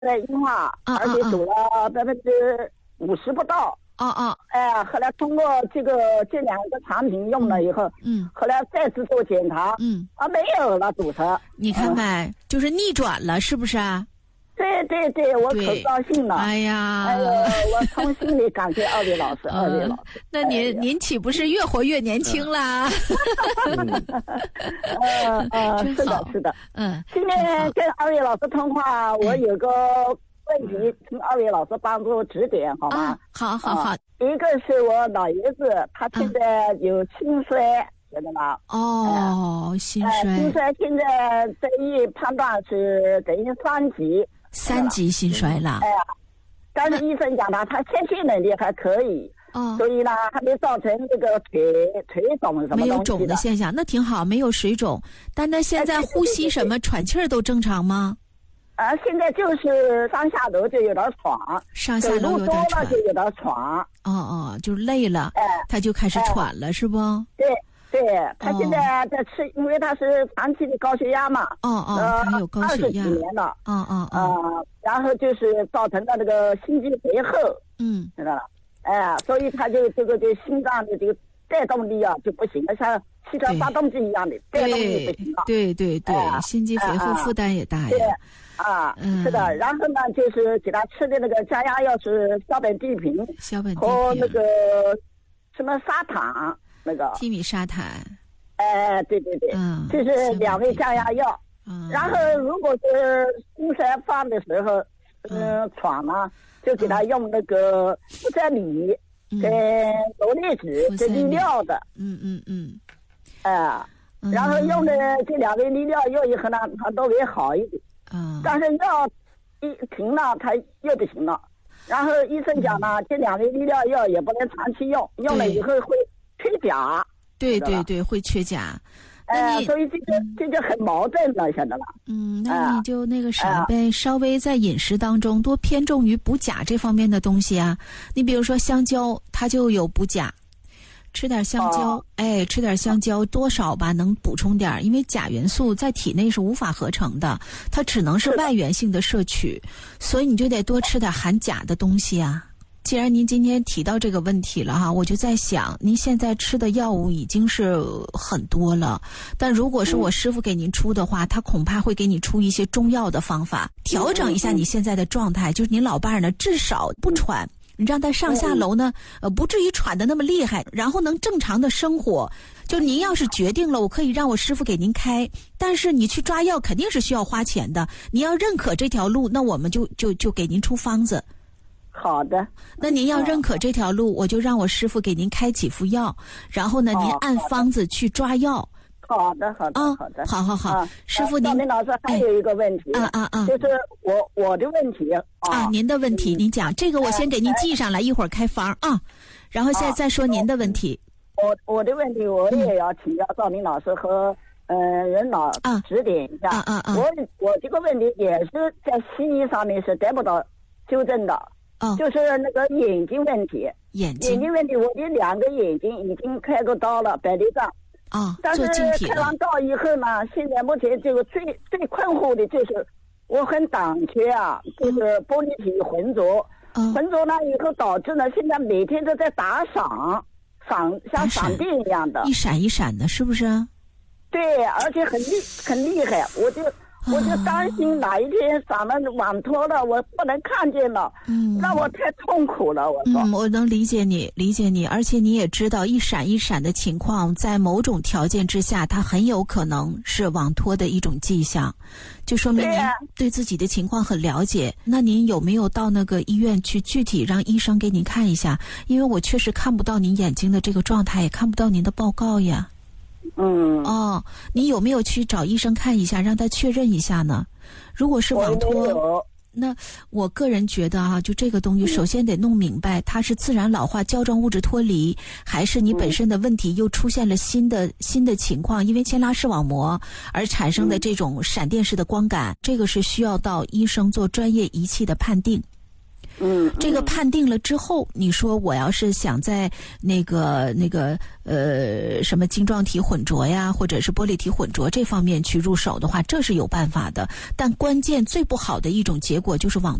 在硬化，而且走了50%不到。后来通过这两个产品用了以后，后来再次做检查，没有了堵车。 你看看，就是逆转了，是不是啊？ 对，我可高兴了。 哎呀， 我从心里感谢二位老师，二位老师。 那您岂不是越活越年轻啦？ 是的。今天跟二位老师通话，我有个问题，请二位老师帮助指点，好吗？ 好。 一个是我老爷子，他现在有心衰，晓得吗？ 心衰。 心衰现在这一判断是等于3级心衰了。 但是医生讲他谦虚能力还可以，所以呢还没造成这个腿肿什么东西的。 没有肿的现象，那挺好，没有水肿。但那现在呼吸什么喘气儿都正常吗？ 现在就是上下楼就有点喘， 上下楼有点喘， 就有点喘。 就累了，他就开始喘了，是不？ 对，他现在在吃，因为他是长期的高血压嘛。 他有高血压 20几年了。然后就是造成了那个心肌肥厚。知道了。所以他就这个心脏的这个带动力啊就不行了，像汽车发动机一样的带动力不行了。 对，心肌肥厚负担也大呀。 是的。然后呢，就是给他吃的那个降压药是硝苯地平和那个什么砂糖。那个替米沙坦， 对，这是2味降压药。然后如果是心衰发的时候，喘呢，就给他用那个呋塞米跟罗列酯，这利尿的。然后用的这2味利尿药以后呢，他都会好一点。但是药一停了，他又不行了。然后医生讲呢，这2味利尿药也不能长期用，用了以后会缺钾。 对，会缺钾。 所以这就很矛盾了，晓得吧？ 那你就那个啥呗，稍微在饮食当中多偏重于补钾这方面的东西啊。你比如说香蕉，它就有补钾，吃点香蕉，吃点香蕉多少吧能补充点，因为钾元素在体内是无法合成的，它只能是外源性的摄取，所以你就得多吃点含钾的东西啊。既然您今天提到这个问题了哈，我就在想，您现在吃的药物已经是很多了，但如果是我师傅给您出的话，他恐怕会给你出一些中药的方法，调整一下你现在的状态，就是您老伴儿呢至少不喘，你让他上下楼呢不至于喘得那么厉害，然后能正常的生活。就您要是决定了，我可以让我师傅给您开，但是你去抓药肯定是需要花钱的，你要认可这条路，那我们就给您出方子。 好的， 那您要认可这条路，我就让我师傅给您开几副药，然后呢，您按方子去抓药。 好的， 好，师傅您。 赵明老师还有一个问题，就是我的问题您的问题，您讲这个，我先给您记上来，一会儿开房啊，然后现在再说您的问题。 我的问题我也要请教赵明老师和任老指点一下。我这个问题也是在西医上面是得不到纠正的。就是那个眼睛问题，眼睛问题，我的2个眼睛已经开过刀了，100粒脏。但是开完刀以后呢，现在目前这个最困惑的就是我很胆怯啊，就是玻璃体浑浊，浑浊呢以后导致呢，现在每天都在打闪，像闪电一样的， 一闪一闪的，是不是？ 对，而且很厉害，我就担心哪一天嗓子网脱了，我不能看见了，让我太痛苦了。我说， 我能理解你，而且你也知道，一闪一闪的情况，在某种条件之下，它很有可能是网脱的一种迹象，就说明您对自己的情况很了解。那您有没有到那个医院去具体让医生给您看一下？因为我确实看不到您眼睛的这个状态，也看不到您的报告呀。你有没有去找医生看一下，让他确认一下呢？如果是网脱，那我个人觉得就这个东西，首先得弄明白，它是自然老化胶状物质脱离，还是你本身的问题又出现了新的情况，因为牵拉视网膜而产生的这种闪电式的光感，这个是需要到医生做专业仪器的判定。 这个判定了之后，你说我要是想在那个什么晶状体混浊呀，或者是玻璃体混浊这方面去入手的话，这是有办法的。但关键最不好的一种结果就是往